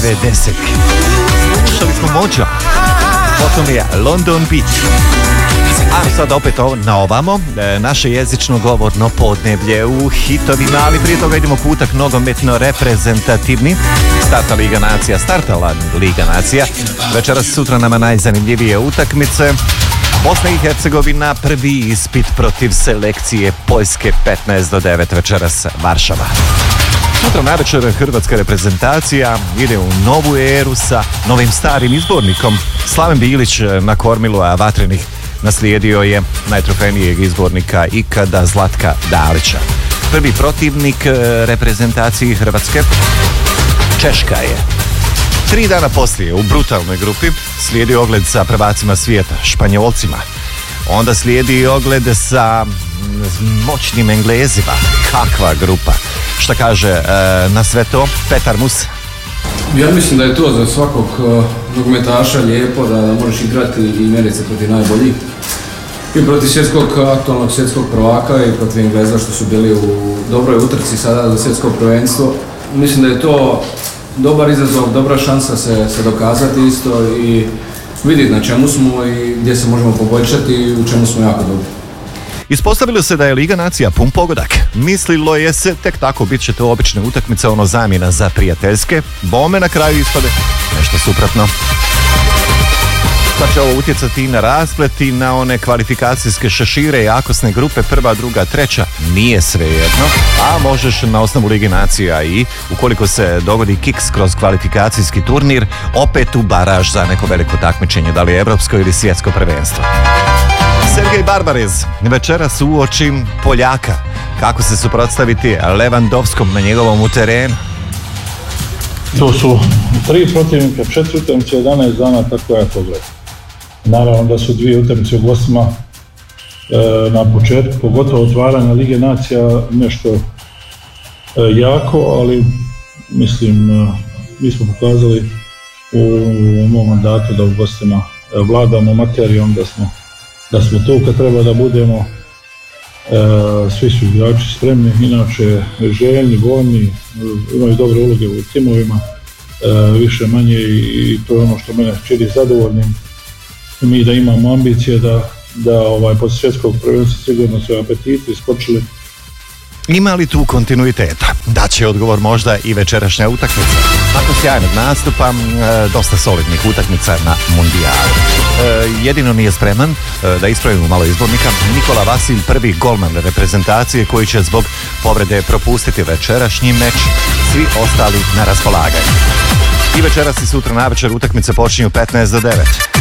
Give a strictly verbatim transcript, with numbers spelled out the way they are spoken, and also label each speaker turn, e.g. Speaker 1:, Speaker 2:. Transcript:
Speaker 1: devedesetih. Slušali smo Mojo, potom je London Beat. A sad opet na ovamo, naše jezično govorno podneblje u hitovima, ali prije toga idemo kutak nogometno reprezentativni. Starta Liga Nacija, startala Liga Nacija. Večeras sutra nama najzanimljivije utakmice. Bosna i Hercegovina, prvi ispit protiv selekcije Poljske, petnaest do devet večeras Varšava. Sutra navečer hrvatska reprezentacija ide u novu eru sa novim starim izbornikom. Slaven Bilić na kormilu vatrenih naslijedio je najtrofejnijeg izbornika ikada Zlatka Dalića. Prvi protivnik reprezentaciji Hrvatske Češka je. Tri dana poslije u brutalnoj grupi slijedi ogled sa prvacima svijeta, Španjolcima. Onda slijedi ogled sa moćnim Englezima. Kakva grupa. Šta kaže e, na sve to Petar Mus?
Speaker 2: Ja mislim da je to za svakog uh, nogometaša lijepo da, da možeš igrati i mjeriti se protiv najboljih. I protiv svjetskog, aktualnog svjetskog prvaka i protiv Engleza što su bili u dobroj utrci sada za svjetsko prvenstvo. Mislim da je to dobar izazov, dobra šansa se, se dokazati isto i vidjeti na čemu smo i gdje se možemo poboljšati i u čemu smo jako dobri.
Speaker 1: Ispostavilo se da je Liga Nacija pun pogodak. Mislilo je se tek tako bit će to obične utakmice, ono zamjena za prijateljske. Bome na kraju ispade nešto suprotno. Sad će ovo utjecati i na rasplet i na one kvalifikacijske šešire i jakosne grupe, prva, druga, treća, nije svejedno, a možeš na osnovu Lige Nacija i ukoliko se dogodi kiks kroz kvalifikacijski turnir, opet u baraž za neko veliko takmičenje, da li je evropsko ili svjetsko prvenstvo. Sergej Barbarez večeras uoči Poljaka. Kako se suprotstaviti Lewandowskom na njegovom terenu?
Speaker 3: To su tri protivnika, četiri utakmice, jedanaest dana, tako ja to gledam. Naravno da su dvije utakmice u gostima e, na početku, pogotovo otvaranja Lige Nacija, nešto e, jako, ali mislim, e, mi smo pokazali u, u mom mandatu da u gostima e, vladamo materijom, da smo da smo tu kad treba da budemo, e, svi su igrači spremni, inače željni, voljni, imaju dobre uloge u timovima, e, više manje i, i to je ono što mene čini zadovoljnim. Mi da imamo ambicije da, da ovaj, pod svjetskog prvenstva sigurno su apetiti iskočili.
Speaker 1: Ima li tu kontinuiteta? Da će odgovor možda i večerašnja utakmica. Nakon sjajnog nastupa, e, dosta solidnih utakmica na mundijalu. E, jedino nije spreman, e, da ispravimo malo izbornika, Nikola Vasilj, prvi golman reprezentacije koji će zbog povrede propustiti večerašnji meč, svi ostali na raspolaganju. I večeras i sutra navečer utakmice počinju petnaest do devet.